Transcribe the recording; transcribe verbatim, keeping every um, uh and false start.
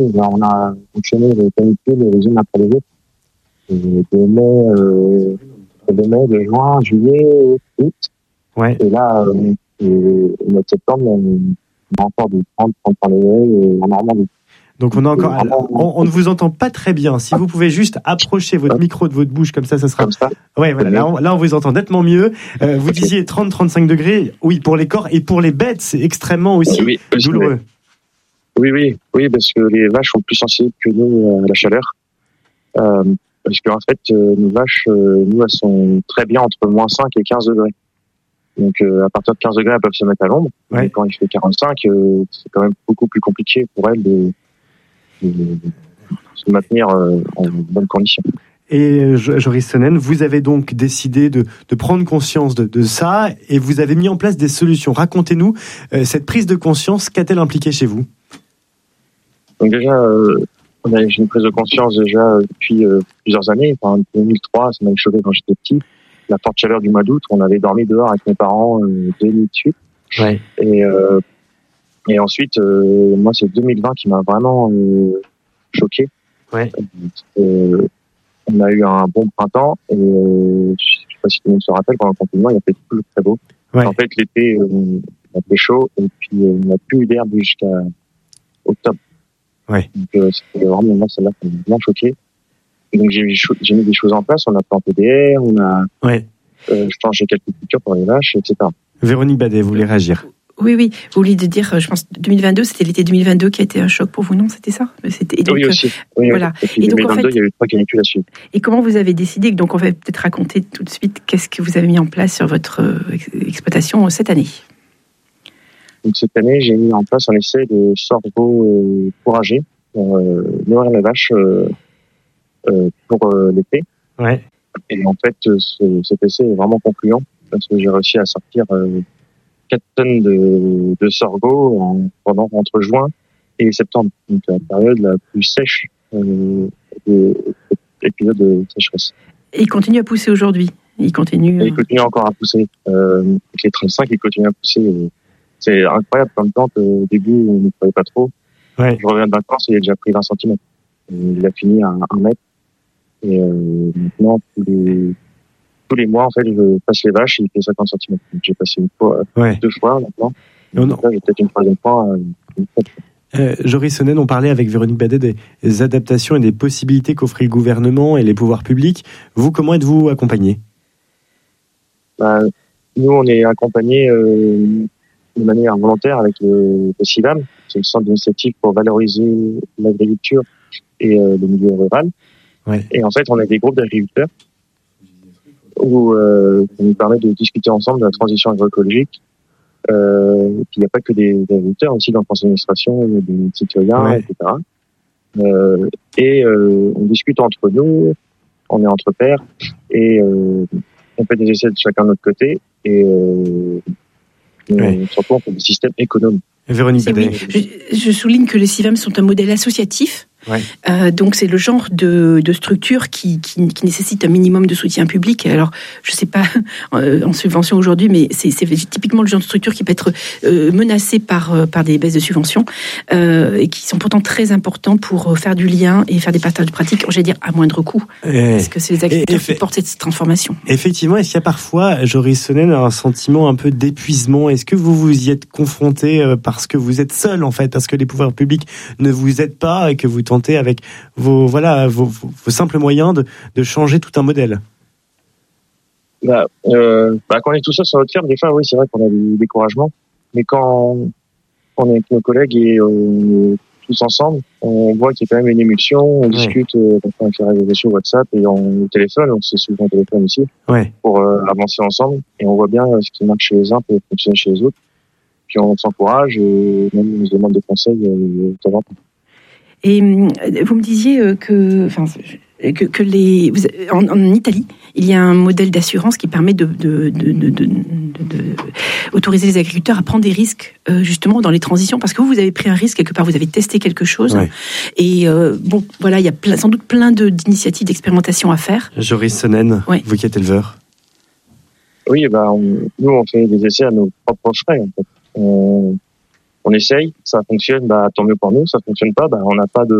on a enchaîné les canicules les unes après les autres. Et de mai, euh, de mai, de juin, juillet, août. Ouais. Et là, euh, et, au mois de septembre, on a encore du trente, trente-trois degrés en Normandie. Donc on a encore, on, on ne vous entend pas très bien. Si vous pouvez juste approcher votre micro de votre bouche comme ça, ça sera. Comme ça. Ouais, voilà. Là on, là, on vous entend nettement mieux. Euh, vous disiez trente à trente-cinq degrés. Oui, pour les corps et pour les bêtes, c'est extrêmement aussi oui, douloureux. Oui, oui, oui, parce que les vaches sont plus sensibles que nous à la chaleur. Euh, parce qu'en fait, euh, nos vaches, euh, nous, elles sont très bien entre moins cinq et quinze degrés. Donc, euh, à partir de quinze degrés, elles peuvent se mettre à l'ombre. Ouais. Mais quand il fait quarante-cinq, euh, c'est quand même beaucoup plus compliqué pour elles de, de, de se maintenir euh, en bonne condition. Et Joris Sonnen, vous avez donc décidé de, de prendre conscience de, de ça et vous avez mis en place des solutions. Racontez-nous, euh, cette prise de conscience, qu'a-t-elle impliqué chez vous ? Donc déjà, euh, on a, j'ai une prise de conscience déjà depuis euh, plusieurs années. Enfin, deux mille trois, ça m'avait choqué quand j'étais petit. La forte chaleur du mois d'août, on avait dormi dehors avec mes parents euh, deux nuits de suite. Ouais. Et, euh, et ensuite, euh, moi, c'est deux mille vingt qui m'a vraiment euh, choqué. Ouais. Euh, on a eu un bon printemps et euh, je sais pas si tout le monde se rappelle, pendant le confinement, il a fait tout très beau. Ouais. En fait, l'été, euh, il a fait chaud et puis euh, on n'a plus eu d'herbe jusqu'à octobre. Ouais. Donc euh, c'était vraiment moi celle-là qui m'a bien choqué. Et donc j'ai, j'ai mis des choses en place, on a planté des haies, on a ouais. euh, changé quelques cultures pour les vaches, et cetera. Véronique Badet, vous voulez réagir ? Oui, oui. Vous vouliez dire, je pense, deux mille vingt-deux, c'était l'été deux mille vingt-deux qui a été un choc pour vous, non ? C'était ça ? C'était, et donc, oui, aussi. Oui, voilà. Et puis et donc, deux mille vingt-deux, en fait, il y a eu trois canicules à suivre. Et comment vous avez décidé ? Donc, on va peut-être raconter tout de suite qu'est-ce que vous avez mis en place sur votre exploitation cette année. Donc, cette année, j'ai mis en place un essai de sorgho euh, fourragé pour euh, nourrir les vaches euh, euh, pour euh, l'été. Ouais. Et en fait, ce, cet essai est vraiment concluant parce que j'ai réussi à sortir euh, quatre tonnes de, de sorgho en, pendant entre juin et septembre, donc la période la plus sèche euh, de l'épisode de sécheresse. Et il continue à pousser aujourd'hui. Il continue. Et il continue encore à pousser. Euh, avec les trente-cinq, il continue à pousser. Euh, c'est incroyable comme temps qu'au début on ne croyait pas trop. Ouais. Je reviens de vacances, il a déjà pris vingt centimètres. Il a fini à un mètre. Et euh, maintenant, tous les, tous les mois, en fait, je passe les vaches et il fait cinquante centimètres. Donc, j'ai passé une fois, ouais. deux fois maintenant. Non, non. Là, j'ai peut-être une troisième fois. Euh, une fois. Euh, Joris Sonnen, on parlait avec Véronique Badet des, des adaptations et des possibilités qu'offrait le gouvernement et les pouvoirs publics. Vous, comment êtes-vous accompagné ? Bah, nous, on est accompagnés euh, de manière volontaire avec le, le C I V A M, c'est le Centre d'initiative pour valoriser l'agriculture et euh, le milieu rural. Ouais. Et en fait, on a des groupes d'agriculteurs où euh, on nous permet de discuter ensemble de la transition agroécologique. Euh, il n'y a pas que des, des agriculteurs, aussi dans le conseil d'administration, des citoyens, ouais. et cetera. Euh, et euh, on discute entre nous, on est entre pairs, et euh, on fait des essais de chacun de notre côté, et euh, ouais. on se retrouve pour des systèmes économiques. Véronique Badet. Oui. Je, je souligne que les C I V A M sont un modèle associatif. Ouais. Euh, donc c'est le genre de, de structure qui, qui, qui nécessite un minimum de soutien public. Alors je sais pas euh, en subvention aujourd'hui, mais c'est, c'est typiquement le genre de structure qui peut être euh, menacée par euh, par des baisses de subventions euh, et qui sont pourtant très importants pour faire du lien et faire des partages de pratiques. J'allais dire à moindre coût, et, parce que c'est les agriculteurs qui portent cette transformation. Effectivement, est-ce qu'il y a parfois, Joris Sonnen, un sentiment un peu d'épuisement ? Est-ce que vous vous y êtes confronté parce que vous êtes seul en fait, parce que les pouvoirs publics ne vous aident pas et que vous tenter avec vos voilà vos, vos, vos simples moyens de, de changer tout un modèle. Bah, euh, bah, quand on est tout seul sur notre ferme, des fois, oui, c'est vrai qu'on a du découragement. Mais quand on est avec nos collègues et euh, tous ensemble, on voit qu'il y a quand même une émulsion. On ouais. discute, euh, on fait des réseaux sur WhatsApp et on téléphone. On se souvent au téléphone aussi ouais. pour euh, avancer ensemble. Et on voit bien euh, ce qui marche chez les uns peut fonctionner chez les autres. Puis on s'encourage et même on se demande des conseils euh, de temps en temps. Et vous me disiez que, enfin, que, que les, vous, en, en Italie, il y a un modèle d'assurance qui permet de, de, de, de, de, de autoriser les agriculteurs à prendre des risques euh, justement dans les transitions, parce que vous, vous avez pris un risque quelque part, vous avez testé quelque chose, ouais. et euh, bon, voilà, il y a plein, sans doute plein de, d'initiatives, d'expérimentation à faire. Joris Sonnen, ouais. vous qui êtes éleveur. Oui, ben, on, nous, on fait des essais à nos propres frais, en fait. On, on essaye, ça fonctionne, bah tant mieux pour nous. Ça fonctionne pas, bah on n'a pas de